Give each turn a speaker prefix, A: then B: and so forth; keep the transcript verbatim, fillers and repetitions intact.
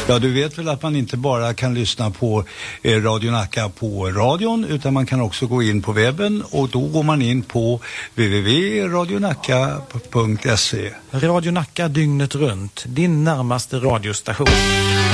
A: Ja, du vet väl att man inte bara kan lyssna på eh, Radio Nacka på radion, utan man kan också gå in på webben, och då går man in på w w w punkt radio nacka punkt se.
B: Radio Nacka dygnet runt, din närmaste radiostation.